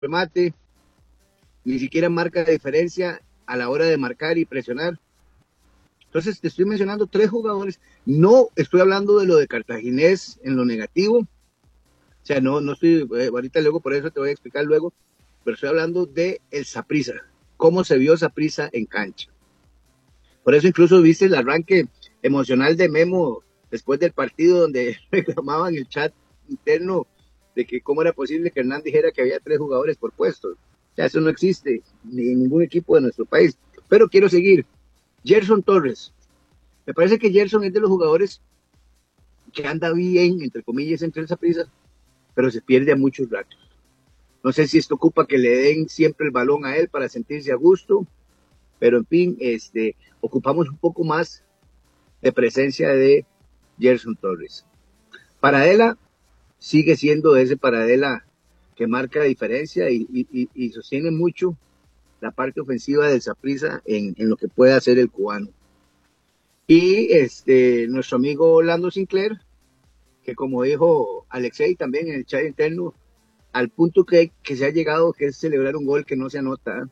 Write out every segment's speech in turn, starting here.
remate, ni siquiera marca la diferencia a la hora de marcar y presionar. Entonces te estoy mencionando 3 jugadores, no estoy hablando de lo de Cartaginés en lo negativo, o sea, no estoy, ahorita luego por eso te voy a explicar luego, pero estoy hablando de el Saprissa, cómo se vio Saprissa en cancha. Por eso incluso viste el arranque emocional de Memo después del partido donde reclamaban el chat interno de que cómo era posible que Hernán dijera que había 3 jugadores por puesto. O sea, eso no existe ni en ningún equipo de nuestro país. Pero quiero seguir. Gerson Torres. Me parece que Gerson es de los jugadores que anda bien, entre comillas, entre el Saprissa, pero se pierde a muchos ratos. No sé si esto ocupa que le den siempre el balón a él para sentirse a gusto, pero en fin, ocupamos un poco más de presencia de Gerson Torres. Paradela sigue siendo ese Paradela que marca la diferencia y sostiene mucho la parte ofensiva del Saprissa en lo que puede hacer el cubano. Y nuestro amigo Orlando Sinclair, que como dijo Alexei también en el chat interno, al punto que se ha llegado, que es celebrar un gol que no se anota.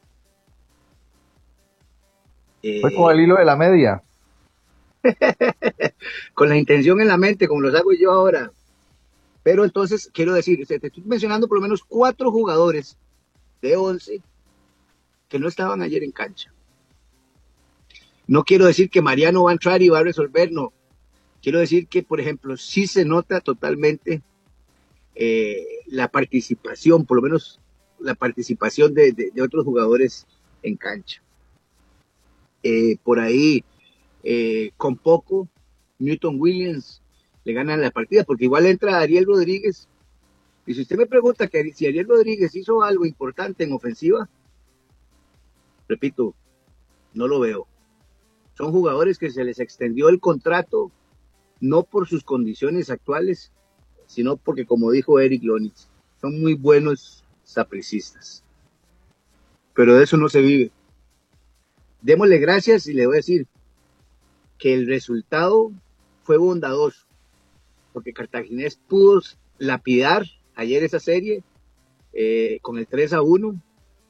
Fue con el hilo de la media. Con la intención en la mente, como los hago yo ahora. Pero entonces, quiero decir, te estoy mencionando por lo menos 4 jugadores de 11 que no estaban ayer en cancha. No quiero decir que Mariano va a entrar y va a resolver, no. Quiero decir que, por ejemplo, sí se nota totalmente la participación, por lo menos la participación de otros jugadores en cancha. Por ahí, con poco, Newton Williams le gana la partida, porque igual entra Ariel Rodríguez. Y si usted me pregunta que si Ariel Rodríguez hizo algo importante en ofensiva, repito, no lo veo. Son jugadores que se les extendió el contrato, no por sus condiciones actuales, sino porque, como dijo Eric Lonitz, son muy buenos sapricistas. Pero de eso no se vive. Démosle gracias y le voy a decir que el resultado fue bondadoso, porque Cartaginés pudo lapidar ayer esa serie con el 3-1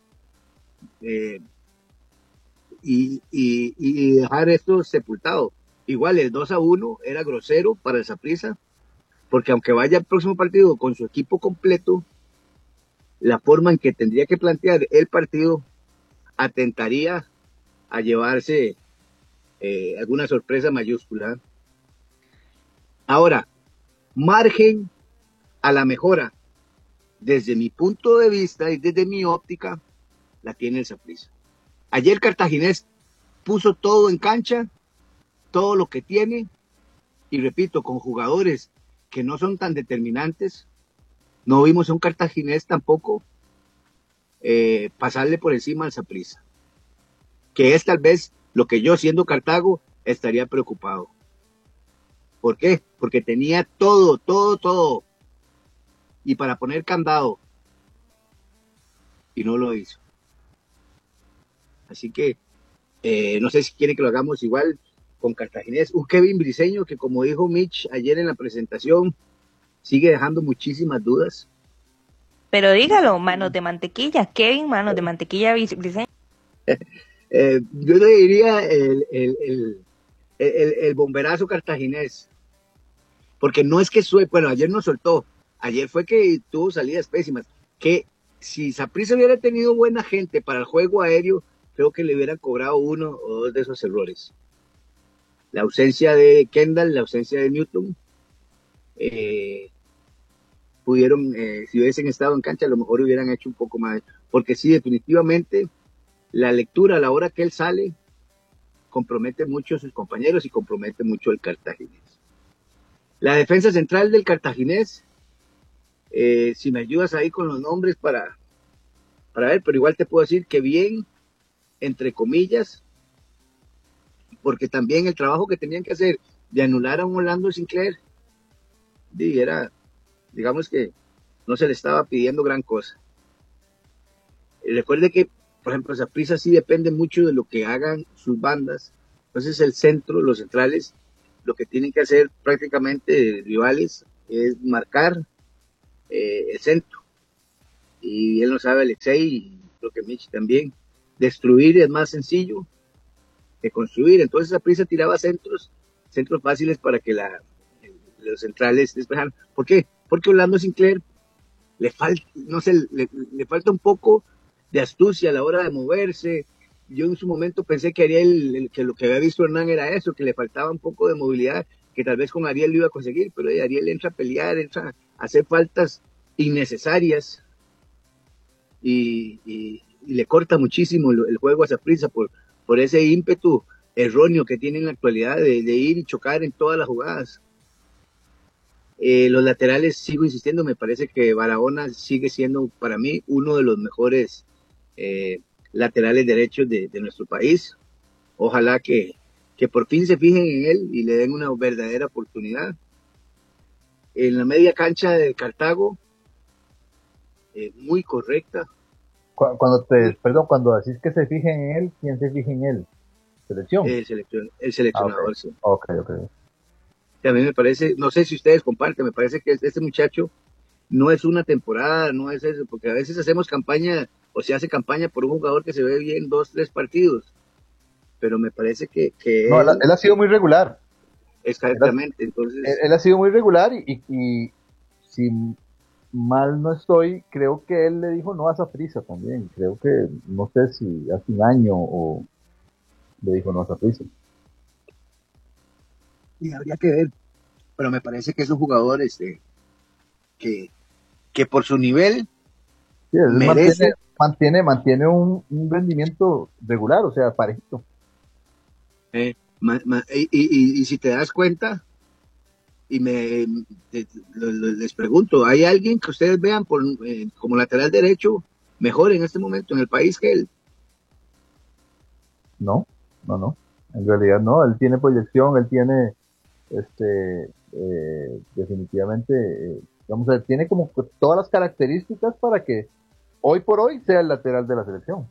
y dejar esto sepultado. Igual el 2-1 era grosero para el Saprissa, porque aunque vaya al próximo partido con su equipo completo, la forma en que tendría que plantear el partido atentaría a llevarse alguna sorpresa mayúscula. Ahora, margen a la mejora, desde mi punto de vista y desde mi óptica, la tiene el Saprissa. Ayer Cartaginés puso todo en cancha, todo lo que tiene, y repito, con jugadores que no son tan determinantes. No vimos a un Cartaginés tampoco pasarle por encima al Saprissa, que es tal vez lo que yo, siendo Cartago, estaría preocupado. ¿Por qué? Porque tenía todo, y para poner candado, y no lo hizo. Así que no sé si quiere que lo hagamos igual con Cartaginés. Un Kevin Briseño que, como dijo Mitch ayer en la presentación, sigue dejando muchísimas dudas. Pero dígalo, manos de mantequilla, Kevin, manos de mantequilla Briseño. Yo le diría el bomberazo cartaginés, porque no es que bueno, ayer no soltó, ayer fue que tuvo salidas pésimas, que si Saprissa hubiera tenido buena gente para el juego aéreo, creo que le hubieran cobrado 1 o 2 de esos errores. La ausencia de Kendall, la ausencia de Newton, pudieron, si hubiesen estado en cancha, a lo mejor hubieran hecho un poco más, porque sí, definitivamente, la lectura a la hora que él sale compromete mucho a sus compañeros y compromete mucho al Cartaginés. La defensa central del Cartaginés, si me ayudas ahí con los nombres para ver, pero igual te puedo decir que bien, entre comillas, porque también el trabajo que tenían que hacer de anular a un Orlando Sinclair, era, digamos que no se le estaba pidiendo gran cosa. Recuerde que, por ejemplo, Saprissa sí depende mucho de lo que hagan sus bandas. Entonces el centro, los centrales, lo que tienen que hacer prácticamente rivales es marcar el centro. y él no sabe, Alexei, y creo que Mitch también, destruir es más sencillo que construir. Entonces Saprissa tiraba centros fáciles para que los centrales despejaran. ¿Por qué? Porque Orlando Sinclair le falta, no sé, le falta un poco de astucia a la hora de moverse. Yo en su momento pensé que Ariel, que lo que había visto Hernán era eso, que le faltaba un poco de movilidad, que tal vez con Ariel lo iba a conseguir, pero Ariel entra a pelear, entra a hacer faltas innecesarias y le corta muchísimo el juego a Saprissa por ese ímpetu erróneo que tiene en la actualidad de ir y chocar en todas las jugadas. Los laterales, sigo insistiendo, me parece que Barahona sigue siendo para mí uno de los mejores laterales derechos de nuestro país. Ojalá que por fin se fijen en él y le den una verdadera oportunidad. En la media cancha de Cartago, muy correcta. Cuando decís que se fijen en él, ¿quién se fija en él? ¿Selección? El seleccionador, okay. sí. Ok. A mí me parece, no sé si ustedes comparten, me parece que este muchacho no es una temporada, no es eso, porque a veces hacemos campaña, o se hace campaña por un jugador que se ve bien 2, 3 partidos, pero me parece que no, él ha sido muy regular. Exactamente, entonces... Él ha sido muy regular y si mal no estoy, creo que él le dijo no a Saprissa también, creo que, no sé si hace un año o le dijo no a Saprissa. Y habría que ver, pero me parece que es un jugador que por su nivel sí, merece... mantiene un rendimiento regular, o sea, parejito. Y si te das cuenta, y les pregunto, ¿hay alguien que ustedes vean como lateral derecho mejor en este momento en el país que él? No, en realidad no, él tiene proyección, él tiene definitivamente, vamos a ver, tiene como todas las características para que hoy por hoy sea el lateral de la selección.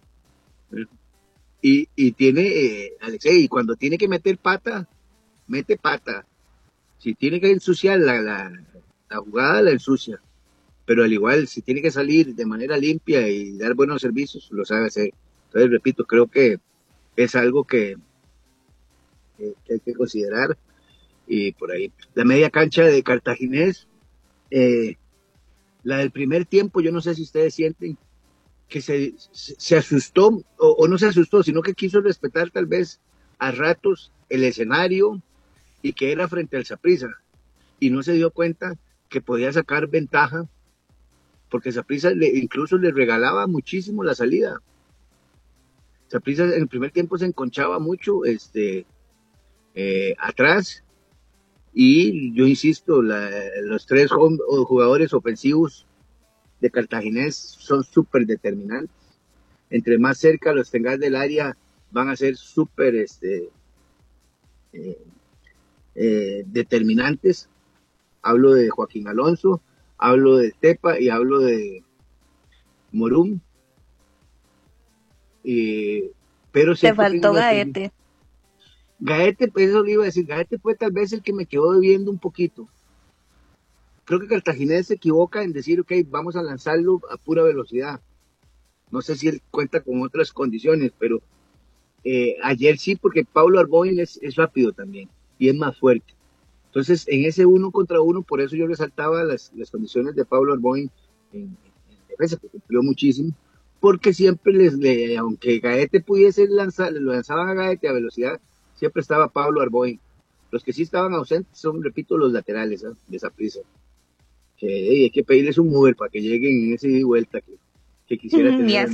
Y tiene, Alexei, y cuando tiene que meter pata, mete pata. Si tiene que ensuciar la jugada, la ensucia. Pero al igual, si tiene que salir de manera limpia y dar buenos servicios, lo sabe hacer. Entonces, repito, creo que es algo que hay que considerar. Y por ahí, la media cancha de Cartaginés, la del primer tiempo, yo no sé si ustedes sienten que se asustó, o no se asustó, sino que quiso respetar tal vez a ratos el escenario y que era frente al Saprissa, y no se dio cuenta que podía sacar ventaja, porque Saprissa incluso le regalaba muchísimo la salida. Saprissa en el primer tiempo se enconchaba mucho atrás, y yo insisto, los 3 jugadores ofensivos de Cartaginés son súper determinantes. Entre más cerca los tengas del área, van a ser súper determinantes. Hablo de Joaquín Alonso, hablo de Tepa y hablo de Morum. Pero te faltó Gaete. Gaete, pues eso le iba a decir, Gaete fue tal vez el que me quedó debiendo un poquito. Creo que Cartaginés se equivoca en decir, ok, vamos a lanzarlo a pura velocidad. No sé si él cuenta con otras condiciones, pero ayer sí, porque Pablo Arboin es rápido también y es más fuerte. Entonces, en ese 1 contra 1, por eso yo resaltaba las condiciones de Pablo Arboin en defensa, que cumplió muchísimo, porque siempre aunque Gaete pudiese lo lanzaban a Gaete a velocidad, siempre estaba Pablo Arboin. Los que sí estaban ausentes son, repito, los laterales de Saprissa. Que hay que pedirles un Uber para que lleguen en ese ida y vuelta que quisiera tener.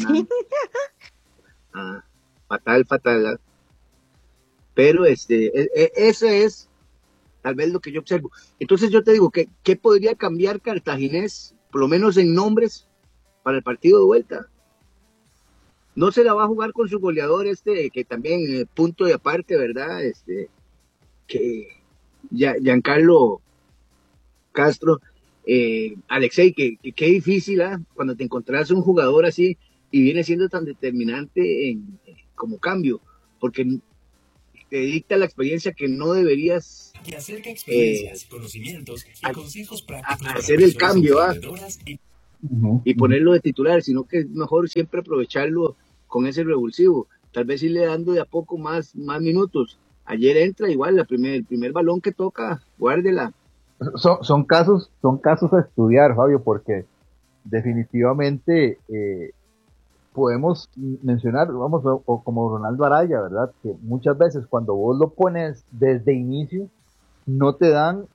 Fatal. Pero ese es tal vez lo que yo observo. Entonces yo te digo, ¿qué podría cambiar Cartaginés, por lo menos en nombres, para el partido de vuelta? No se la va a jugar con su goleador que también, punto de aparte, ¿verdad? Que Giancarlo Castro, Alexei, que difícil, cuando te encontrás un jugador así y viene siendo tan determinante como cambio, porque te dicta la experiencia que no deberías que acerca experiencias, conocimientos y consejos prácticos hacer el cambio. y ponerlo de titular, sino que es mejor siempre aprovecharlo con ese revulsivo, tal vez irle dando de a poco más minutos. Ayer entra igual, el primer balón que toca, guárdela. Son casos a estudiar, Fabio, porque definitivamente podemos mencionar, vamos, o como Ronaldo Araya, ¿verdad? Que muchas veces cuando vos lo pones desde inicio, no te dan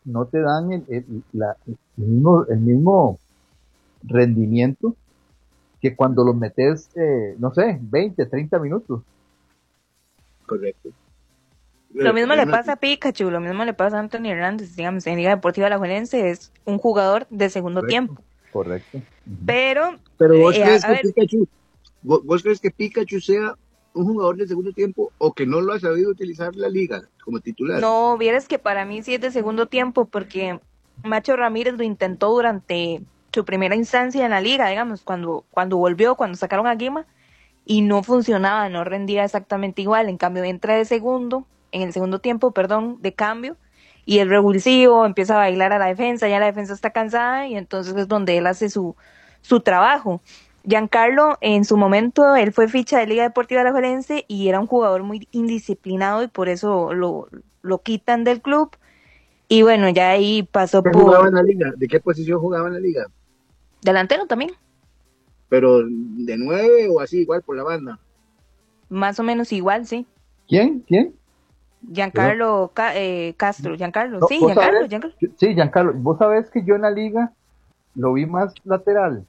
el mismo rendimiento que cuando lo metes, no sé, 20, 30 minutos. Correcto. Lo mismo le pasa a Pikachu, lo mismo le pasa a Anthony Hernández, digamos, en Liga Deportiva Alajuelense es un jugador de segundo tiempo. Correcto. Pero vos crees que Pikachu, ¿vos crees que Pikachu sea un jugador de segundo tiempo o que no lo ha sabido utilizar la liga como titular? No, vieras que para mí sí es de segundo tiempo porque Macho Ramírez lo intentó durante su primera instancia en la liga, digamos, cuando volvió, cuando sacaron a Guima, y no funcionaba, no rendía exactamente igual. En cambio, entra en el segundo tiempo, perdón, de cambio, y el revulsivo empieza a bailar a la defensa, ya la defensa está cansada, y entonces es donde él hace su trabajo. Giancarlo, en su momento, él fue ficha de Liga Deportiva Alajuelense y era un jugador muy indisciplinado y por eso lo quitan del club. Y bueno, ya ahí pasó ¿Qué jugaba en la liga? ¿De qué posición jugaba en la liga? delantero también. Pero de 9 o así, igual por la banda. Más o menos igual, sí. ¿Quién? Giancarlo Castro, Giancarlo, No, sí, Giancarlo. Giancarlo. Sí, Giancarlo. Vos sabés que yo en la liga lo vi más lateral.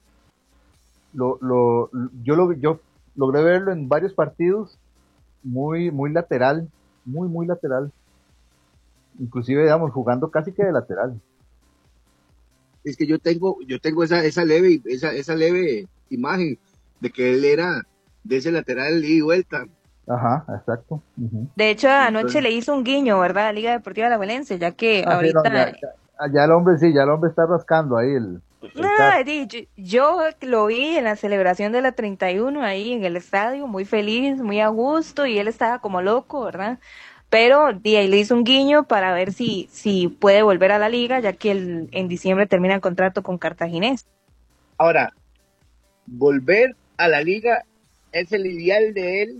Yo logré verlo en varios partidos muy lateral, muy lateral. Inclusive, digamos, jugando casi que de lateral. Es que yo tengo esa leve imagen de que él era de ese lateral ida y vuelta. Ajá, exacto. De hecho, anoche le hizo un guiño, ¿verdad? A Liga Deportiva Alajuelense, ya que ahorita... Sí, no, ya el hombre está rascando ahí el yo lo vi en la celebración de la 31 ahí en el estadio, muy feliz, muy a gusto, y él estaba como loco, ¿verdad? Pero ahí le hizo un guiño para ver si puede volver a la liga, ya que en diciembre termina el contrato con Cartaginés. Ahora, volver a la liga es el ideal de él,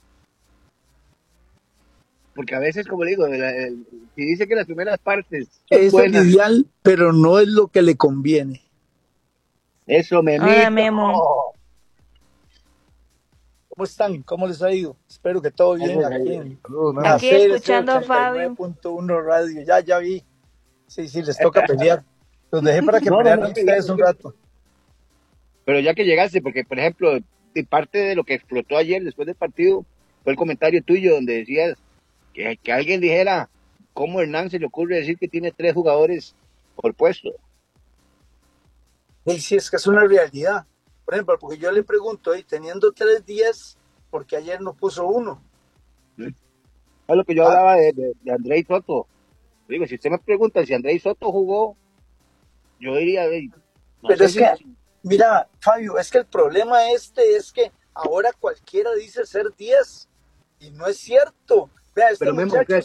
porque a veces, como le digo, si dice que las primeras partes es buenas, el ideal, pero no es lo que le conviene. Eso, Hola, Memo. ¿Cómo están? ¿Cómo les ha ido? Espero que todo bien aquí escuchando a Fabio. 9.1 radio, ya vi. Sí, les toca pelear. Los dejé para que pelearan ustedes un rato. Pero ya que llegaste, porque por ejemplo, parte de lo que explotó ayer después del partido fue el comentario tuyo donde decías que alguien dijera cómo Hernán se le ocurre decir que tiene 3 jugadores por puesto. Y sí, es que es una realidad. Por ejemplo, porque yo le pregunto, teniendo 3 días, ¿por qué ayer no puso 1? Es lo que yo hablaba de Andrei Soto. Digo, si usted me pregunta si Andrei Soto jugó, yo diría... No, pero es que, mira, Fabio, es que el problema es que ahora cualquiera dice ser 10 y no es cierto. Vea, pero muchacho,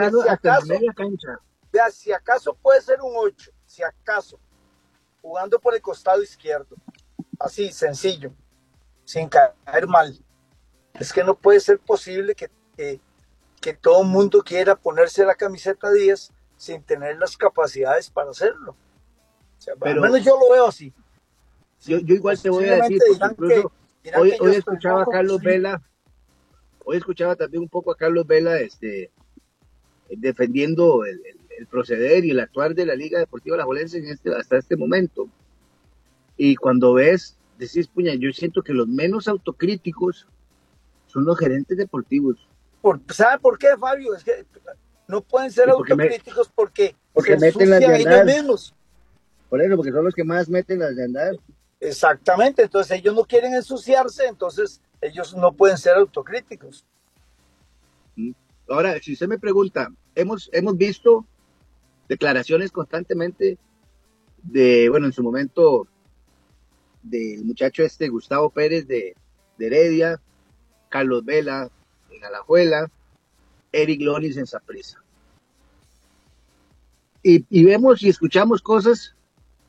si acaso puede ser un 8, si acaso, jugando por el costado izquierdo, así, sencillo, sin caer mal. Es que no puede ser posible que todo el mundo quiera ponerse la camiseta 10 sin tener las capacidades para hacerlo. O sea, pero, al menos yo lo veo así. Yo igual te voy a decir, porque incluso hoy escuchaba a Carlos Vela, hoy escuchaba también un poco a Carlos Vela defendiendo el proceder y el actuar de la Liga Deportiva Alajuelense hasta este momento. Y cuando decís, puña, yo siento que los menos autocríticos son los gerentes deportivos. ¿Sabe por qué, Fabio? Es que no pueden ser autocríticos porque se meten las de ellos mismos. Por eso, porque son los que más meten las de andar. Exactamente, entonces ellos no quieren ensuciarse, entonces ellos no pueden ser autocríticos. Ahora, si usted me pregunta, hemos visto declaraciones constantemente en su momento, del muchacho Gustavo Pérez de Heredia, Carlos Vela en Alajuela, Eric Lonis en Saprissa. Y vemos y escuchamos cosas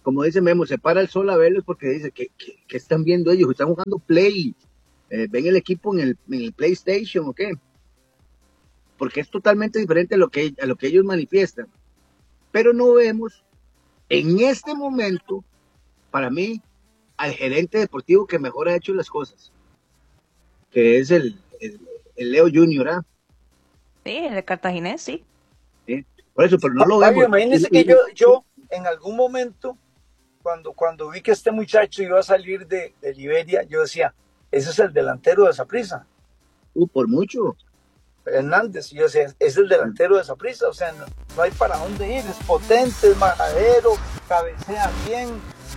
como dice Memo, se para el sol a verlos porque dice que están viendo ellos, están jugando Play, ven el equipo en el PlayStation o qué, porque es totalmente diferente a lo que ellos manifiestan, pero no vemos en este momento, para mí, al gerente deportivo que mejor ha hecho las cosas, que es el Leo Junior, ¿ah? Sí, el de Cartaginés, sí. ¿Sí? Por eso, pero no lo Fabio, vemos. imagínese que yo en algún momento, cuando vi que este muchacho iba a salir de Liberia, yo decía, ese es el delantero de Saprissa, Por mucho. Hernández. Y yo decía, es el delantero de Saprissa, o sea, no hay para dónde ir, es potente, es majadero, cabecea bien,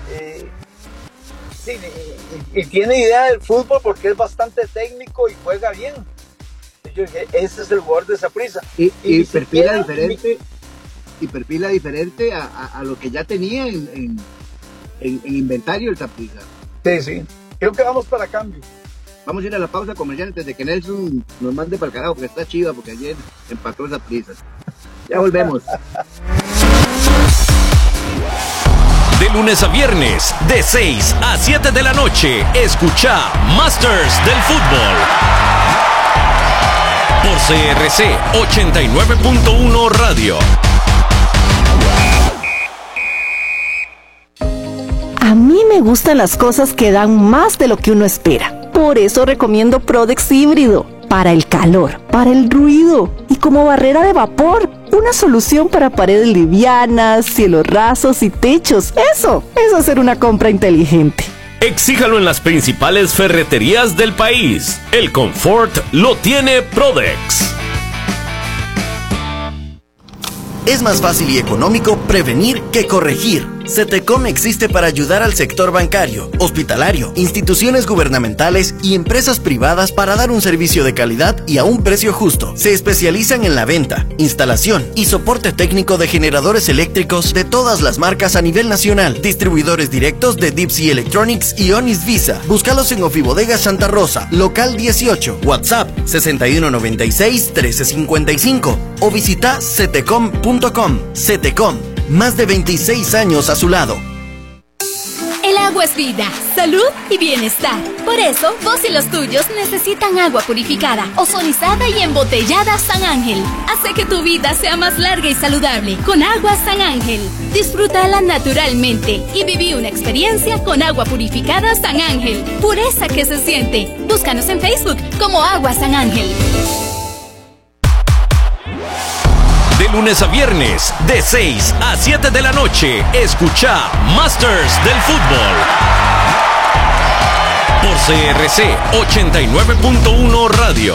sí, y tiene idea del fútbol porque es bastante técnico y juega bien. Yo dije, ese es el jugador de Saprissa. Y perfila diferente a lo que ya tenía en inventario el Saprissa. Sí. Creo que vamos para cambio. Vamos a ir a la pausa comercial antes de que Nelson nos mande para el carajo, porque está chiva, porque ayer empató el Saprissa. Ya volvemos. De lunes a viernes, de 6 a 7 de la noche, escucha Masters del Fútbol. Por CRC 89.1 Radio. A mí me gustan las cosas que dan más de lo que uno espera. Por eso recomiendo Prodex híbrido. Para el calor, para el ruido y como barrera de vapor. Una solución para paredes livianas, cielos rasos y techos. Eso es hacer una compra inteligente. Exíjalo en las principales ferreterías del país. El confort lo tiene Prodex. Es más fácil y económico prevenir que corregir. CETECOM existe para ayudar al sector bancario, hospitalario, instituciones gubernamentales y empresas privadas para dar un servicio de calidad y a un precio justo. Se especializan en la venta, instalación y soporte técnico de generadores eléctricos de todas las marcas a nivel nacional. Distribuidores directos de Deep Sea Electronics y Onis Visa. Búscalos en Ofibodega Santa Rosa, local 18, WhatsApp 6196-1355 o visita cetecom.com. CETECOM. Más de 26 años a su lado. El agua es vida, salud y bienestar. Por eso, vos y los tuyos necesitan agua purificada, ozonizada y embotellada San Ángel. Hace que tu vida sea más larga y saludable con agua San Ángel. Disfrútala naturalmente y viví una experiencia con agua purificada San Ángel. Pureza que se siente. Búscanos en Facebook como Agua San Ángel. De lunes a viernes, de 6 a 7 de la noche, escucha Masters del Fútbol. Por CRC 89.1 Radio.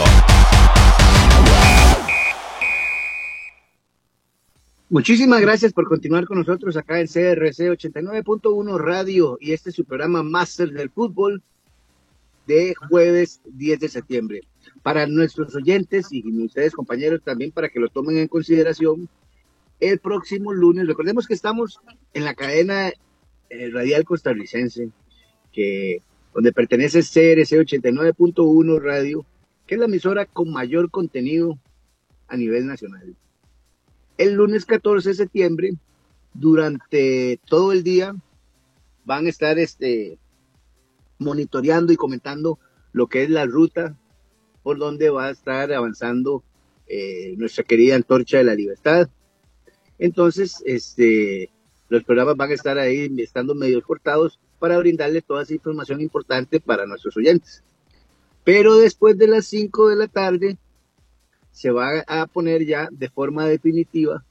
Muchísimas gracias por continuar con nosotros acá en CRC 89.1 Radio y este es su programa Masters del Fútbol de jueves 10 de septiembre. Para nuestros oyentes y ustedes compañeros también para que lo tomen en consideración, el próximo lunes, recordemos que estamos en la cadena radial costarricense, donde pertenece CRC 89.1 Radio, que es la emisora con mayor contenido a nivel nacional. El lunes 14 de septiembre, durante todo el día, van a estar monitoreando y comentando lo que es la ruta por donde va a estar avanzando nuestra querida Antorcha de la Libertad. Entonces, los programas van a estar ahí estando medio cortados para brindarles toda esa información importante para nuestros oyentes. Pero después de las 5 de la tarde se va a poner ya de forma definitiva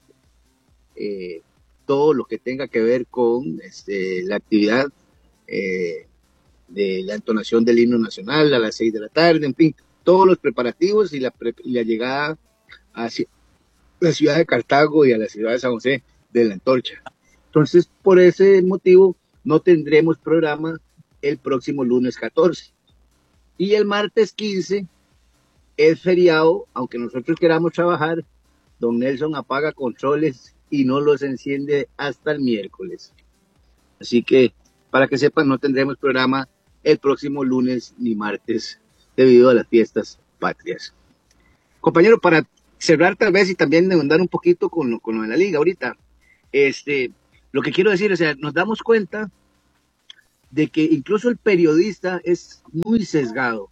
todo lo que tenga que ver con la actividad de la entonación del himno nacional a las 6 de la tarde, en fin, todos los preparativos y la llegada hacia la ciudad de Cartago y a la ciudad de San José de la Antorcha. Entonces, por ese motivo, no tendremos programa el próximo lunes 14. Y el martes 15 es feriado, aunque nosotros queramos trabajar, don Nelson apaga controles y no los enciende hasta el miércoles. Así que, para que sepan, no tendremos programa el próximo lunes ni martes debido a las fiestas patrias. Compañero, para cerrar tal vez y también andar un poquito con lo de la liga ahorita, Lo que quiero decir, o sea, nos damos cuenta de que incluso el periodista es muy sesgado.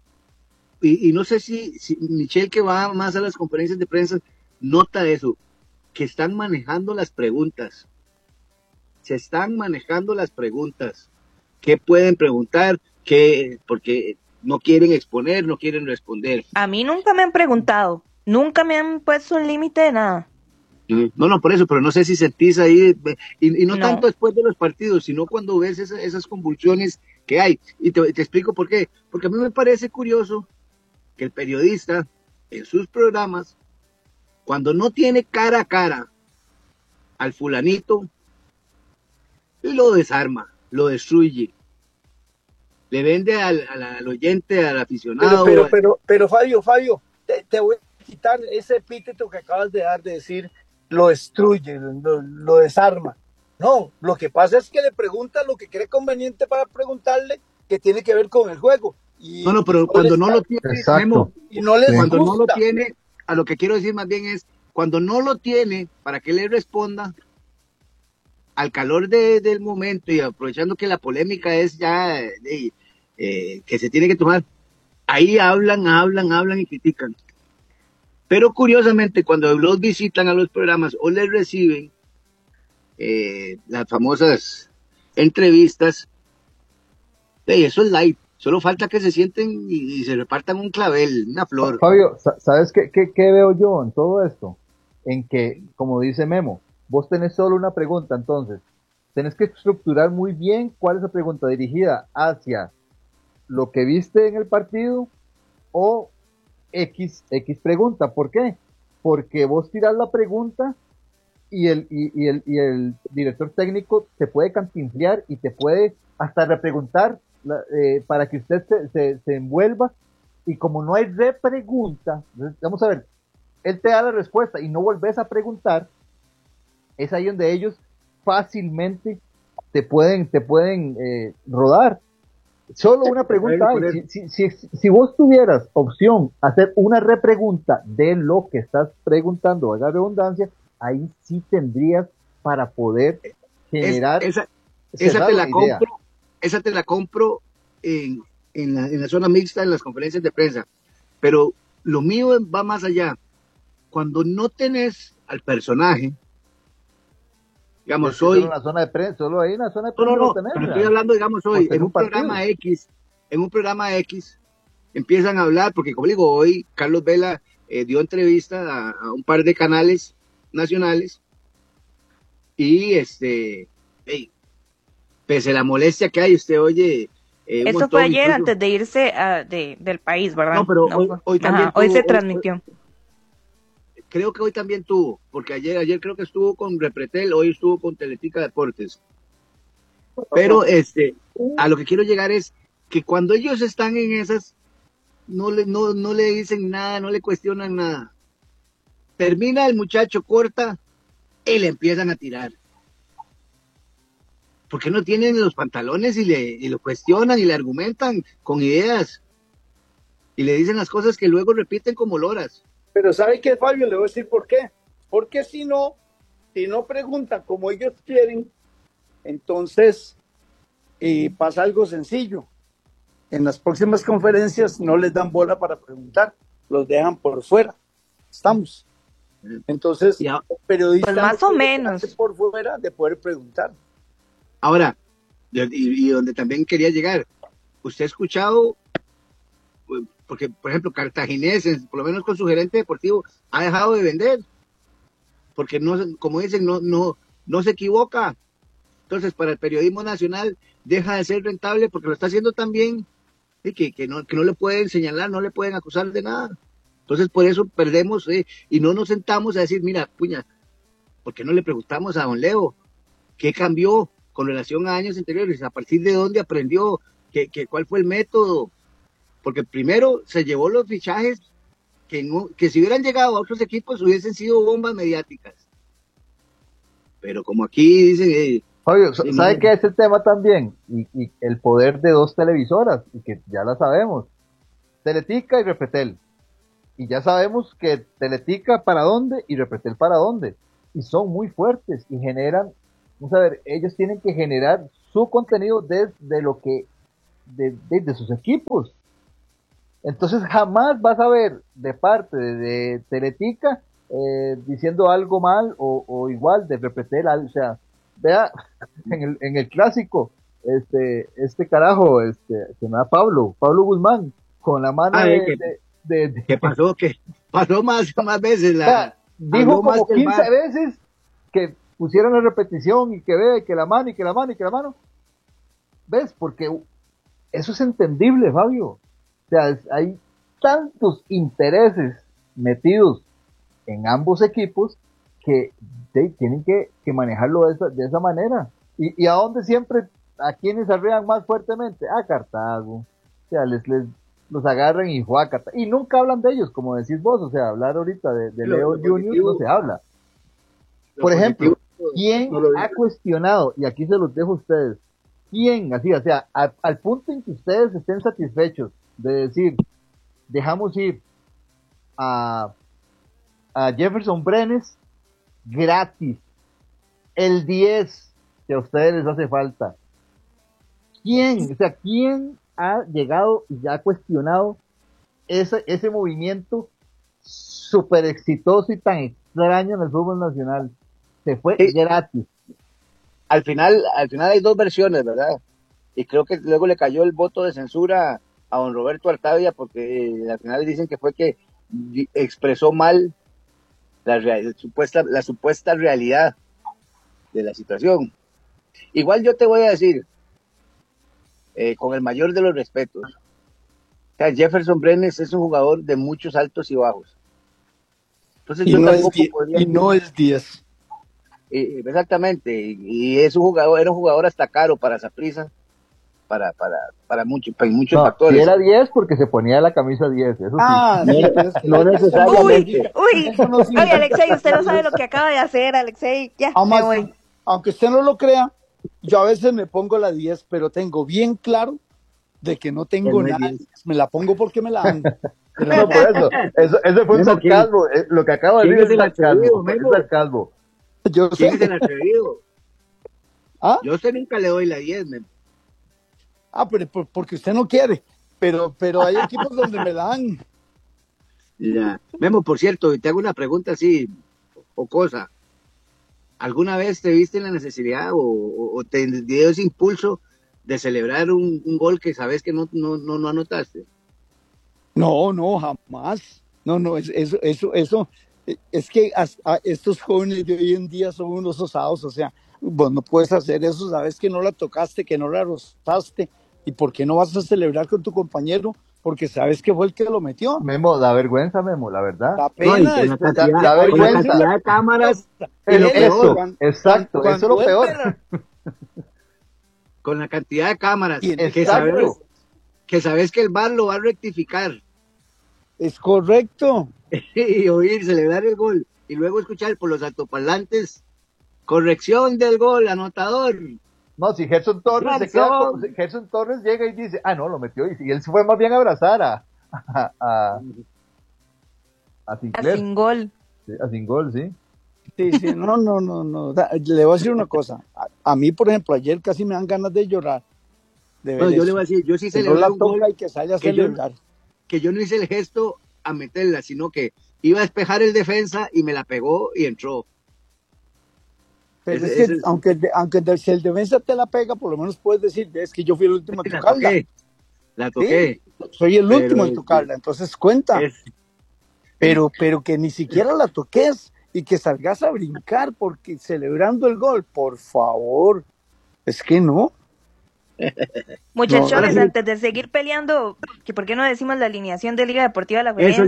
Y no sé si Michelle, que va más a las conferencias de prensa, nota eso, que están manejando las preguntas. Se están manejando las preguntas. ¿Qué pueden preguntar? Porque no quieren exponer, no quieren responder. A mí nunca me han preguntado, nunca me han puesto un límite de nada. No, por eso, pero no sé si sentís ahí, y no No. tanto después de los partidos, sino cuando ves esas convulsiones que hay. Y te explico por qué. Porque a mí me parece curioso que el periodista, en sus programas, cuando no tiene cara a cara al fulanito, lo desarma, lo destruye, le vende al oyente, al aficionado. Pero Fabio, te voy a quitar ese epíteto que acabas de dar, de decir lo destruye, lo desarma. No, lo que pasa es que le pregunta lo que cree conveniente para preguntarle, que tiene que ver con el juego. No, pero cuando no lo tiene, Memo, y no les cuando gusta. no lo tiene, a lo que quiero decir más bien es, cuando no lo tiene, para que le responda, al calor del momento y aprovechando que la polémica es ya que se tiene que tomar, ahí hablan y critican. Pero curiosamente, cuando los visitan a los programas o les reciben las famosas entrevistas, eso es light. Solo falta que se sienten y se repartan un clavel, una flor. Fabio, ¿sabes qué veo yo en todo esto? En que, como dice Memo, vos tenés solo una pregunta, entonces tenés que estructurar muy bien cuál es la pregunta dirigida hacia lo que viste en el partido o X pregunta. ¿Por qué? Porque vos tirás la pregunta y el director técnico te puede cantinflear y te puede hasta repreguntar para que usted se envuelva, y como no hay repregunta, vamos a ver, él te da la respuesta y no volvés a preguntar, es ahí donde ellos fácilmente te pueden rodar. Solo una pregunta hay. Si vos tuvieras opción hacer una repregunta de lo que estás preguntando, haga redundancia, ahí sí tendrías para poder generar esa te la compro en la zona mixta, en las conferencias de prensa, pero lo mío va más allá. Cuando no tenés al personaje, digamos, hoy... Solo en la zona de prensa, solo ahí en la zona de prensa. No, pero estoy hablando, digamos, hoy, en un programa X, empiezan a hablar, porque como digo, hoy Carlos Vela dio entrevista a un par de canales nacionales, y pese a la molestia que hay, usted oye... Eso fue ayer, incluso, antes de irse del país, ¿verdad? No, pero hoy también hoy se transmitió. Creo que hoy también tuvo, porque ayer creo que estuvo con Repretel, hoy estuvo con Teletica Deportes. Pero a lo que quiero llegar es que cuando ellos están en esas, no le dicen nada, no le cuestionan nada. Termina el muchacho, corta, y le empiezan a tirar. Porque no tienen los pantalones y lo cuestionan y le argumentan con ideas. Y le dicen las cosas que luego repiten como loras. Pero ¿sabe qué, Fabio? Le voy a decir por qué. Porque si no preguntan como ellos quieren, entonces pasa algo sencillo. En las próximas conferencias no les dan bola para preguntar, los dejan por fuera. Estamos. Entonces, el periodista pues más o menos por fuera de poder preguntar. Ahora, y donde también quería llegar, usted ha escuchado, porque por ejemplo Cartaginés, por lo menos con su gerente deportivo, ha dejado de vender, porque no, como dicen, no se equivoca. Entonces para el periodismo nacional deja de ser rentable porque lo está haciendo tan bien que no le pueden señalar, no le pueden acusar de nada. Entonces por eso perdemos y no nos sentamos a decir, mira, puña, ¿por qué no le preguntamos a don Leo qué cambió con relación a años anteriores? ¿A partir de dónde aprendió? ¿Cuál fue el método? Porque primero se llevó los fichajes que si hubieran llegado a otros equipos hubiesen sido bombas mediáticas. Pero como aquí dicen... Fabio, ¿sabe qué es el tema también? Y el poder de dos televisoras, y que ya la sabemos. Teletica y Repretel. Y ya sabemos que Teletica para dónde y Repretel para dónde. Y son muy fuertes y generan vamos a ver, ellos tienen que generar su contenido desde lo que, de sus equipos. Entonces jamás vas a ver de parte de Teletica diciendo algo mal o igual de repetir algo. O sea, vea en el clásico, este carajo, se me da Pablo Guzmán, con la mano ¿qué pasó? ¿Qué pasó más veces? Dijo como 15 veces que pusieron la repetición y que ve que la mano y que la mano y que la mano. ¿Ves? Porque eso es entendible, Fabio. O sea, hay tantos intereses metidos en ambos equipos que tienen que manejarlo de esa manera. ¿Y a dónde siempre, a quienes arrean más fuertemente? A Cartago. O sea, los agarran y juácata. Y nunca hablan de ellos, como decís vos. O sea, hablar ahorita de Leo Junior no se habla. Por ejemplo, ¿quién ha cuestionado? Y aquí se los dejo a ustedes. ¿Quién? Así, o sea, al punto en que ustedes estén satisfechos de decir, dejamos ir a Jefferson Brenes gratis, el 10 que a ustedes les hace falta. ¿Quién? O sea, ¿quién ha llegado y ya ha cuestionado ese movimiento súper exitoso y tan extraño en el fútbol nacional? Se fue gratis. Al final hay dos versiones, ¿verdad? Y creo que luego le cayó el voto de censura a don Roberto Artavia porque al final dicen que fue que expresó mal la supuesta realidad de la situación. Igual yo te voy a decir, con el mayor de los respetos, o sea, Jefferson Brenes es un jugador de muchos altos y bajos. Entonces no es 10. Exactamente, y es era un jugador hasta caro para Saprissa, para muchos factores. Y era 10 porque se ponía la camisa 10, eso sí. No necesariamente. Uy, oye, Alexei, usted no sabe lo que acaba de hacer, Alexei, ya, me voy. Aunque usted no lo crea, yo a veces me pongo la 10, pero tengo bien claro de que no tengo nada. Me la pongo porque me la dan. No, por eso fue un sarcasmo. Lo que acabo de decir es sarcasmo. ¿Quién es el atrevido? ¿Ah? Yo a usted nunca le doy la 10, pero porque usted no quiere. Pero hay equipos donde me dan. Ya. Memo, por cierto, te hago una pregunta así, o cosa. ¿Alguna vez te viste en la necesidad o te dio ese impulso de celebrar un gol que sabes que no anotaste? No, jamás. No, eso. Es que estos jóvenes de hoy en día son unos osados, o sea, vos no puedes hacer eso, sabes que no la tocaste, que no la rozaste, ¿y por qué no vas a celebrar con tu compañero? Porque sabes que fue el que lo metió. Memo, da vergüenza, Memo, la verdad. Da pena. Da vergüenza. Con la cantidad de cámaras. Exacto, eso es lo peor. Con la cantidad de cámaras que sabes que el VAR lo va a rectificar. Es correcto. Y oír, celebrar el gol y luego escuchar por los altoparlantes corrección del gol, anotador. No, si Gerson Torres llega y dice, no, lo metió, y él se fue más bien a abrazar a Sinclair. A Singol. Sí, a Singol, sí. Sí, no. Le voy a decir una cosa. A mí, por ejemplo, ayer casi me dan ganas de llorar. No, yo le voy a decir, yo sí celebré un gol y que salga a celebrar. Que yo no hice el gesto a meterla, sino que iba a despejar el defensa y me la pegó y entró. Pero aunque si el defensa te la pega, por lo menos puedes decir, es que yo fui el último en tocarla. La toqué. Sí, soy el último en tocarla, entonces cuenta. Pero que ni siquiera la toques y que salgas a brincar porque celebrando el gol, por favor, es que no. Muchachones, antes de seguir peleando, que ¿por qué no decimos la alineación de Liga Deportiva La Juelense?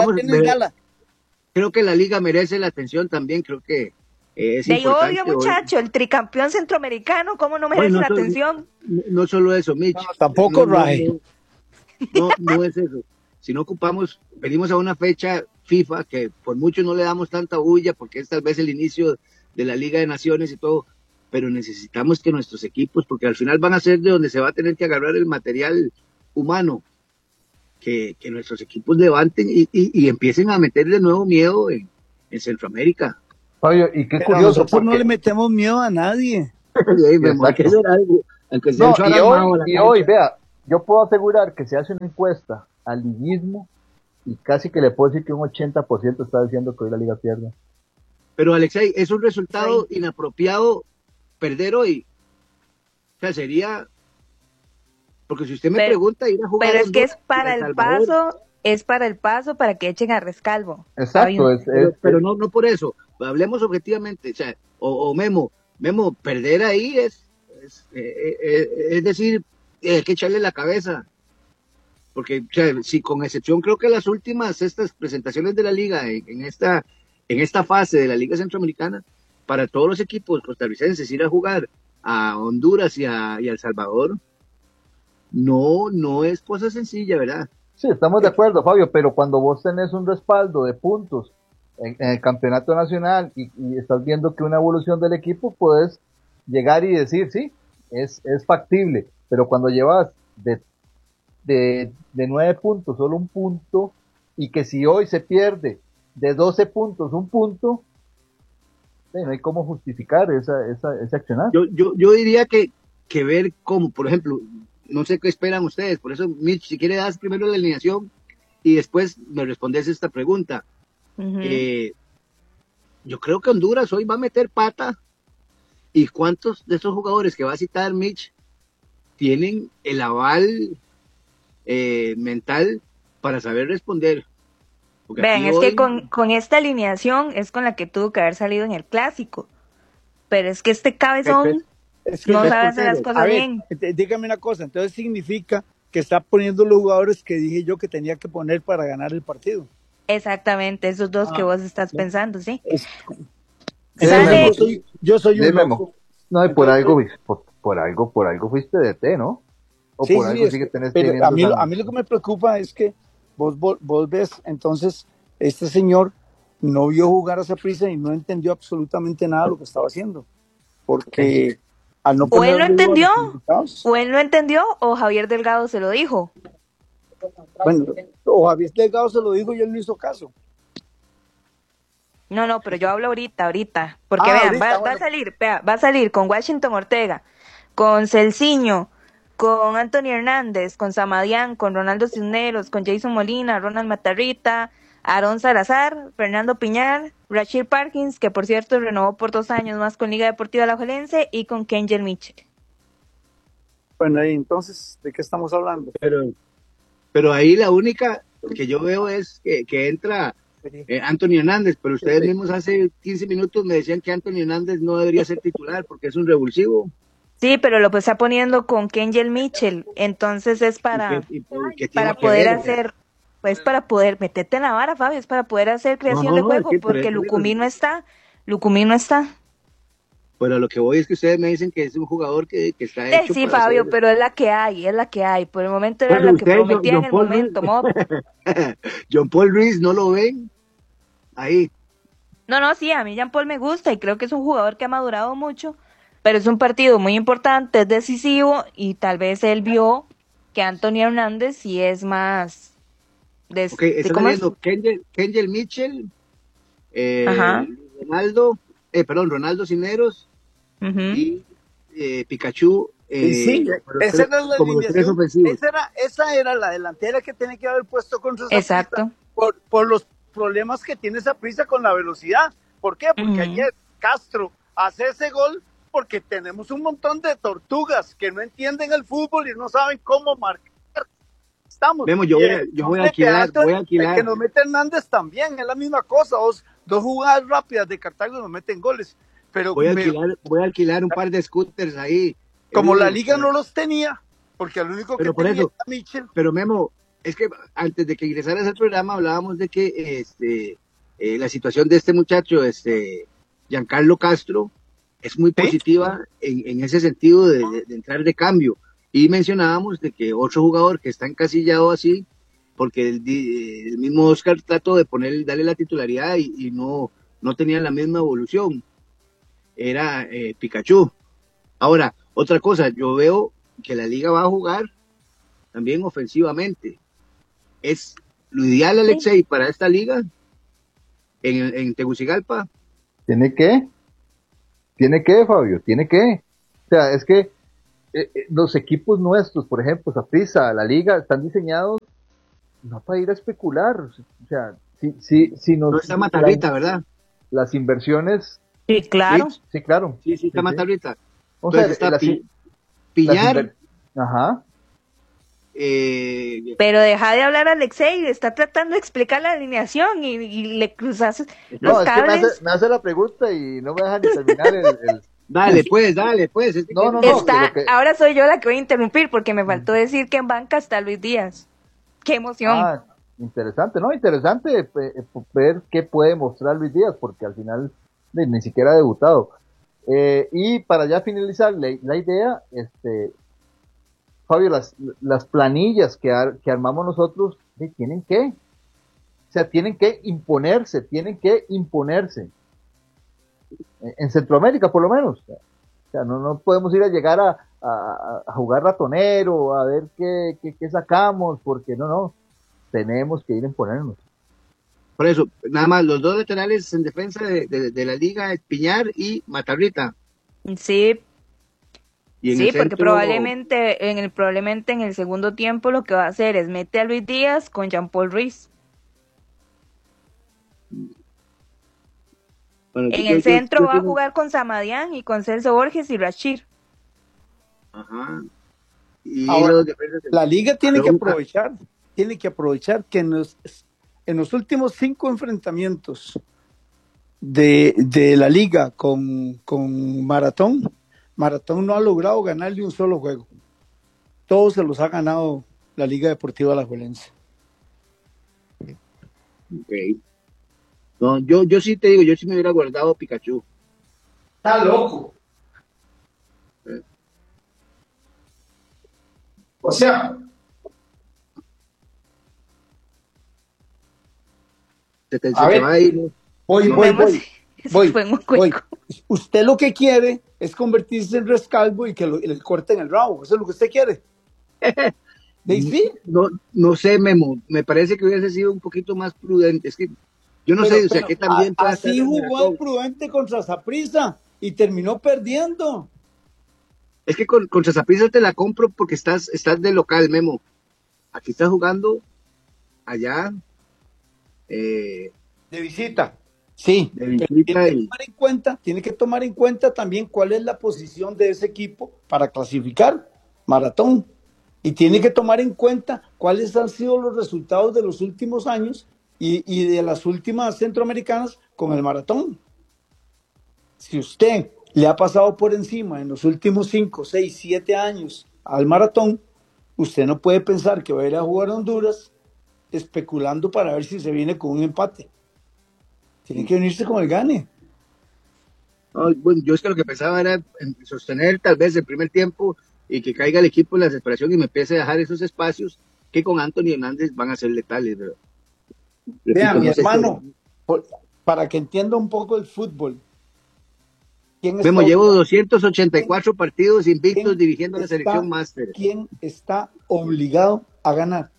Creo que la liga merece la atención también, creo que es de importante. Obvio, muchacho, el tricampeón centroamericano, ¿cómo no merece la atención? No solo eso, Mitch. No, tampoco, Ray. No es eso. Si no venimos a una fecha FIFA que por mucho no le damos tanta bulla porque es tal vez el inicio de la Liga de Naciones y todo, pero necesitamos que nuestros equipos, porque al final van a ser de donde se va a tener que agarrar el material humano, que nuestros equipos levanten y empiecen a meter de nuevo miedo en Centroamérica. Fabio, y qué Pero curioso, nosotros no porque... le metemos miedo a nadie. Hay que hacer algo, aunque sea No, un chorro armado a la y cancha. hoy, vea, yo puedo asegurar que se hace una encuesta al liguismo y casi que le puedo decir que un 80% está diciendo que hoy la liga pierde. Pero Alexei, es un resultado inapropiado perder hoy. O sea, sería, porque si usted me pregunta ir a jugar pero es que Honduras y El Salvador, es para el paso para que echen a Rescalvo. Exacto, pero no por eso. Hablemos objetivamente, o sea, o Memo, perder ahí es decir, hay que echarle la cabeza. Porque, o sea, si con excepción creo que las últimas estas presentaciones de la liga en esta fase de la Liga Centroamericana, para todos los equipos costarricenses ir a jugar a Honduras y a El Salvador, no es cosa sencilla, ¿verdad? Sí, estamos de acuerdo, Fabio, pero cuando vos tenés un respaldo de puntos en el campeonato nacional y estás viendo que una evolución del equipo, puedes llegar y decir, sí, es factible, pero cuando llevas de 9 puntos, solo un punto, y que si hoy se pierde de 12 puntos, un punto, no hay cómo justificar ese accionar. Yo diría que ver cómo, por ejemplo, no sé qué esperan ustedes, por eso, Mitch, si quiere das primero la alineación y después me respondes esta pregunta. Yo creo que Honduras hoy va a meter pata, y cuántos de esos jugadores que va a citar Mitch tienen el aval mental para saber responder. Porque Vean, es hoy... que con esta alineación es con la que tuvo que haber salido en el clásico, pero es que este cabezón no sabe hacer las cosas bien. Dígame una cosa, entonces significa que está poniendo los jugadores que dije yo que tenía que poner para ganar el partido. Exactamente, esos dos que vos estás pensando, ¿sí? Yo soy un loco. No, y por algo fuiste de T, ¿no? O sí, por algo sí sí que tenés pero a mí lo que me preocupa es que vos ves, entonces, este señor no vio jugar a Saprissa y no entendió absolutamente nada de lo que estaba haciendo. Porque al no o él no entendió, o Javier Delgado se lo dijo. Bueno, o Javier Delgado se lo dijo y él no hizo caso. No, pero yo hablo ahorita, porque vean, va a salir con Washington Ortega, con Celciño, con Anthony Hernández, con Samadián, con Ronaldo Cisneros, con Jason Molina, Ronald Matarrita, Aarón Salazar, Fernando Piñar, Rachid Parkins, que por cierto renovó por 2 años más con Liga Deportiva Alajuelense, y con Kenjel Mitchell. Bueno, y entonces, ¿de qué estamos hablando? Pero ahí la única que yo veo es que entra Anthony Hernández, pero ustedes mismos hace 15 minutos me decían que Anthony Hernández no debería ser titular porque es un revulsivo. Sí, pero lo está poniendo con Kenjel Mitchell, entonces es para poder hacer, pues para poder meterte en la vara, Fabio, es para poder hacer creación de juego, porque Lucumí no está. Pero lo que voy es que ustedes me dicen que es un jugador que está hecho sí, Fabio, hacer... pero es la que hay, por el momento era la que prometía en el momento, John Paul Ruiz, ¿no lo ven? Ahí. No, sí, a mí Jean Paul me gusta y creo que es un jugador que ha madurado mucho, pero es un partido muy importante, es decisivo, y tal vez él vio que Anthony Hernández sí es más... Está Kenjel Mitchell, Ronaldo Cisneros y Pikachu. Sí, esa era la alineación. Esa era la delantera que tenía que haber puesto con sus Exacto. Por los problemas que tiene Saprissa con la velocidad. ¿Por qué? Porque ayer Castro hace ese gol porque tenemos un montón de tortugas que no entienden el fútbol y no saben cómo marcar. Yo voy a alquilar. El que nos mete Hernández también, es la misma cosa. Dos jugadas rápidas de Cartago nos meten goles. Pero voy a alquilar un par de scooters ahí. Como la liga no los tenía, porque el único que tenía era Mitchell. Pero Memo, es que antes de que ingresaras al programa hablábamos de que la situación de este muchacho, Giancarlo Castro, es muy positiva en ese sentido de entrar de cambio. Y mencionábamos de que otro jugador que está encasillado así, porque el mismo Oscar trató de darle la titularidad y no tenía la misma evolución, era Pikachu. Ahora, otra cosa, yo veo que la liga va a jugar también ofensivamente. Es lo ideal, Alexei, para esta liga en Tegucigalpa, ¿Tiene que? ¿Tiene que, Fabio? ¿Tiene que? O sea, es que los equipos nuestros, por ejemplo, Saprissa, la liga, están diseñados no para ir a especular. O sea, si nos... No está Matabrita, ¿verdad? Las inversiones... Sí, claro. Sí, claro. Sí, está Matabrita. O sea, está Piñar. Ajá. Pero deja de hablar, Alexei, está tratando de explicar la alineación y le cruzas los cables. Es que me hace la pregunta y no me deja ni terminar el... Dale, pues. Es que No. Ahora soy yo la que voy a interrumpir porque me faltó decir que en banca está Luis Díaz. ¡Qué emoción! Interesante, ¿no? Interesante ver qué puede mostrar Luis Díaz, porque al final ni siquiera ha debutado. Y para ya finalizar la idea, Fabio, las planillas que armamos nosotros tienen que imponerse. En Centroamérica, por lo menos. O sea, no podemos ir a llegar a jugar ratonero, a ver qué sacamos, porque no, tenemos que ir a imponernos. Por eso, nada más, los dos laterales en defensa de la liga es Piñar y Matabrita. Sí. Y sí, porque probablemente en el segundo tiempo lo que va a hacer es mete a Luis Díaz con Jean-Paul Ruiz. Bueno, en el centro va a jugar con Samadián y con Celso Borges y Rashid. Ajá. Y ahora, la liga tiene que aprovechar que en los últimos 5 enfrentamientos de la liga con Maratón no ha logrado ganarle un solo juego. Todos se los ha ganado la Liga Deportiva Alajuelense. Ok. No, yo sí te digo, yo sí me hubiera guardado Pikachu. Está loco. O sea, se te va a ir. Voy. Usted lo que quiere es convertirse en Rescalvo y que le corten el rabo. Eso es lo que usted quiere. ¿Sí? No sé, Memo. Me parece que hubiese sido un poquito más prudente. Es que yo no sé, o sea, que también así jugó el prudente contra Saprissa y terminó perdiendo. Es que contra Saprissa te la compro porque estás de local, Memo. Aquí estás jugando allá de visita. Sí, de visita tiene que tomar en cuenta también cuál es la posición de ese equipo para clasificar Maratón. Y tiene que tomar en cuenta cuáles han sido los resultados de los últimos años y de las últimas centroamericanas con el Maratón. Si usted le ha pasado por encima en los últimos 5, 6, 7 años al Maratón, usted no puede pensar que va a ir a jugar a Honduras especulando para ver si se viene con un empate. Tiene que venirse con el gane. Bueno, yo es que lo que pensaba era en sostener tal vez el primer tiempo y que caiga el equipo en la desesperación y me empiece a dejar esos espacios que con Anthony Hernández van a ser letales. Vean, mi hermano, para que entienda un poco el fútbol. Llevo 284 partidos invictos dirigiendo la selección máster. ¿Quién está obligado a ganar?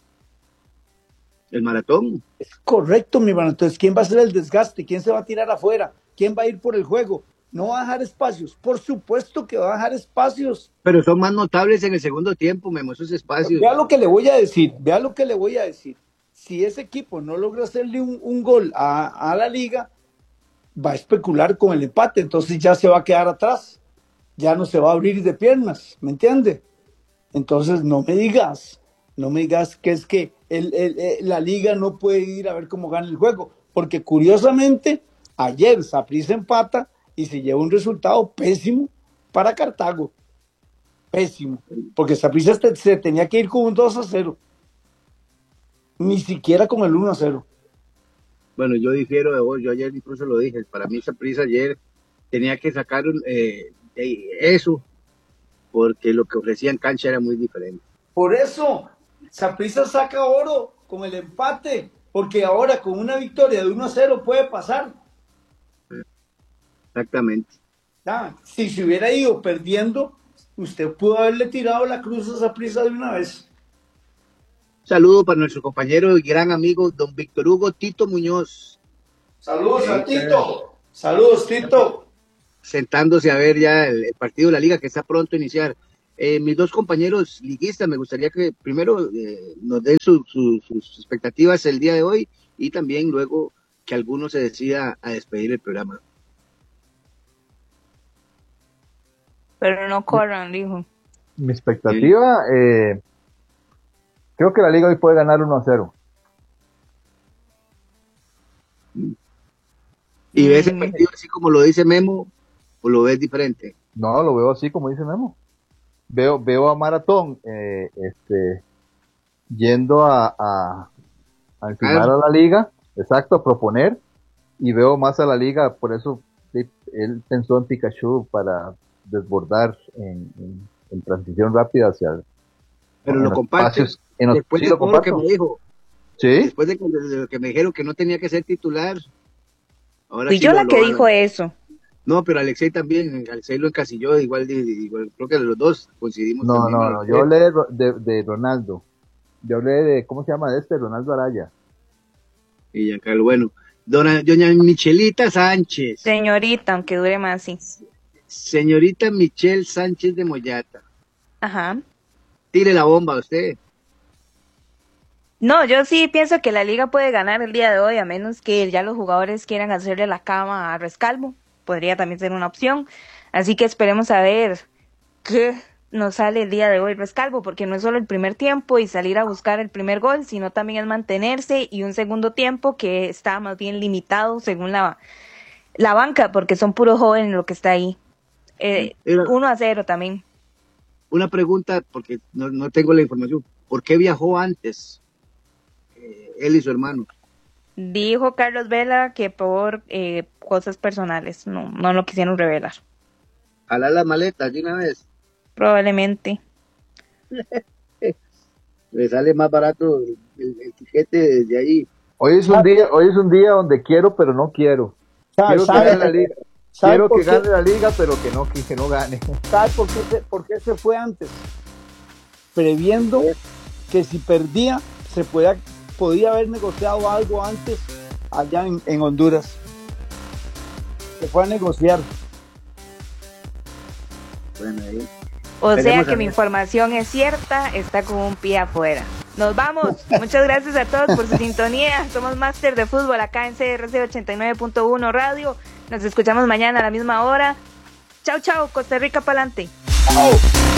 El Maratón. Es correcto, mi hermano. Entonces, ¿quién va a hacer el desgaste? ¿Quién se va a tirar afuera? ¿Quién va a ir por el juego? ¿No va a dejar espacios? Por supuesto que va a dejar espacios. Pero son más notables en el segundo tiempo, Memo, esos espacios. Vea lo que le voy a decir. Si ese equipo no logra hacerle un gol a la liga, va a especular con el empate, entonces ya se va a quedar atrás. Ya no se va a abrir de piernas, ¿me entiende? Entonces no me digas que es que la liga no puede ir a ver cómo gana el juego, porque curiosamente ayer Saprissa empata y se lleva un resultado pésimo para Cartago. Pésimo, porque Saprissa se tenía que ir con un 2-0, ni siquiera con el 1-0. Bueno, yo difiero de vos, yo ayer incluso lo dije, para mí Saprissa ayer tenía que sacar eso, porque lo que ofrecía en cancha era muy diferente. Por eso, Saprissa saca oro con el empate, porque ahora con una victoria de 1-0 puede pasar. Exactamente. Si se hubiera ido perdiendo, usted pudo haberle tirado la cruz a Saprissa de una vez. Saludo para nuestro compañero y gran amigo don Víctor Hugo Tito Muñoz. Saludos a Tito. Saludos, Tito. Sentándose a ver ya el partido de la liga que está pronto a iniciar. Mis dos compañeros liguistas, me gustaría que primero nos den sus expectativas el día de hoy y también luego que alguno se decida a despedir el programa. Pero no corran, dijo. Mi expectativa, creo que la liga hoy puede ganar 1-0. ¿Y ves el partido así como lo dice Memo o lo ves diferente? No, lo veo así como dice Memo. Veo a Maratón yendo a encimar a la liga, exacto, a proponer, y veo más a la liga, por eso él pensó en Pikachu para desbordar en transición rápida hacia pero lo comparte después de todo lo que me dijo. ¿Sí? Después de lo que me dijeron que no tenía que ser titular. Ahora Fui sí yo la que dijo eso. No, pero Alexei también, Alexei lo encasilló, igual creo que los dos coincidimos. No, yo hablé de Ronaldo. Yo hablé de, ¿cómo se llama Ronaldo Araya. Y Giancarlo, bueno. Doña Michelita Sánchez. Señorita, aunque dure más, sí. Señorita Michelle Sánchez de Moyata. Ajá. Tire la bomba a usted. No, yo sí pienso que la liga puede ganar el día de hoy, a menos que ya los jugadores quieran hacerle la cama a Rescalvo. Podría también ser una opción. Así que esperemos a ver qué nos sale el día de hoy Rescalvo, porque no es solo el primer tiempo y salir a buscar el primer gol, sino también es mantenerse y un segundo tiempo que está más bien limitado según la banca, porque son puros jóvenes lo que está ahí. 1-0 también. Una pregunta, porque no tengo la información. ¿Por qué viajó antes él y su hermano? Dijo Carlos Vela que por cosas personales, no lo quisieron revelar. ¿Jalar las maletas de una vez? Probablemente. Le sale más barato el tiquete desde ahí. Hoy es un día donde quiero, pero no quiero. Quiero que gane la liga. Quiero que gane la liga, pero que no gane. ¿Sabe por qué se fue antes? Previendo que si perdía, podía haber negociado algo antes allá en Honduras. Se fue a negociar. Bueno, ahí. O sea que mi información es cierta, está con un pie afuera. Nos vamos. Muchas gracias a todos por su sintonía. Somos Master de Fútbol acá en CRC 89.1 Radio. Nos escuchamos mañana a la misma hora. Chau, chau. Costa Rica pa'lante. Chao.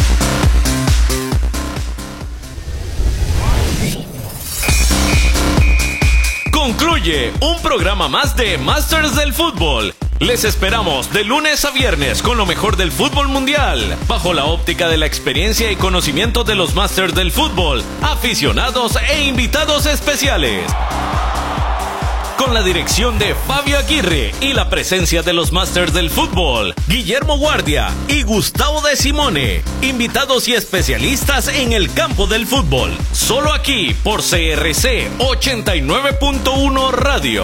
Concluye un programa más de Masters del Fútbol. Les esperamos de lunes a viernes con lo mejor del fútbol mundial, bajo la óptica de la experiencia y conocimiento de los Masters del Fútbol, aficionados e invitados especiales. Con la dirección de Fabio Aguirre y la presencia de los Masters del Fútbol, Guillermo Guardia y Gustavo de Simone, invitados y especialistas en el campo del fútbol, solo aquí por CRC 89.1 Radio.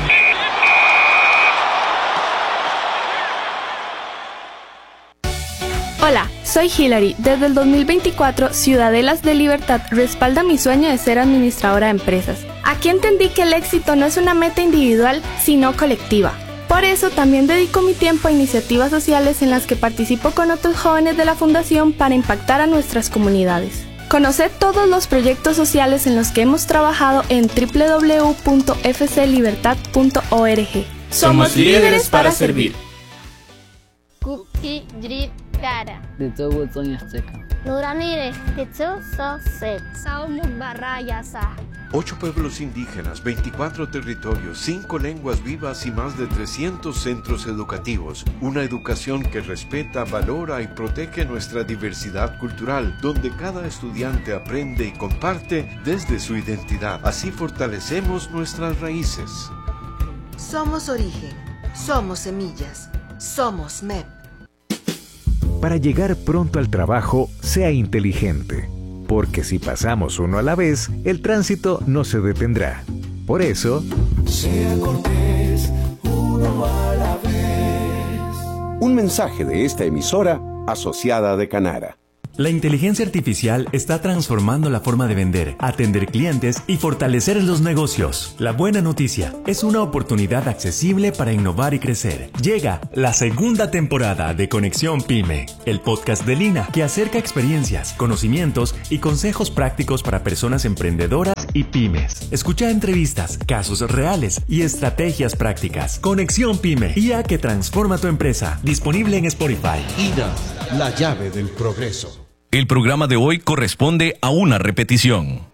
Hola, soy Hilary. Desde el 2024, Ciudadelas de Libertad respalda mi sueño de ser administradora de empresas. Aquí entendí que el éxito no es una meta individual, sino colectiva. Por eso también dedico mi tiempo a iniciativas sociales en las que participo con otros jóvenes de la Fundación para impactar a nuestras comunidades. Conoced todos los proyectos sociales en los que hemos trabajado en www.fclibertad.org. Somos líderes para servir. Kuki Drip Cara. Nuramire, Saumuk Barrayasa. 8 pueblos indígenas, 24 territorios, 5 lenguas vivas y más de 300 centros educativos. Una educación que respeta, valora y protege nuestra diversidad cultural, donde cada estudiante aprende y comparte desde su identidad. Así fortalecemos nuestras raíces. Somos origen, somos semillas, somos MEP. Para llegar pronto al trabajo, sea inteligente. Porque si pasamos uno a la vez, el tránsito no se detendrá. Por eso, sea cortés, uno a la vez. Un mensaje de esta emisora asociada de Canara. La inteligencia artificial está transformando la forma de vender, atender clientes y fortalecer los negocios. La buena noticia es una oportunidad accesible para innovar y crecer. Llega la segunda temporada de Conexión Pyme, el podcast de Lina que acerca experiencias, conocimientos y consejos prácticos para personas emprendedoras y pymes. Escucha entrevistas, casos reales y estrategias prácticas. Conexión Pyme, IA que transforma tu empresa. Disponible en Spotify. INA, la llave del progreso. El programa de hoy corresponde a una repetición.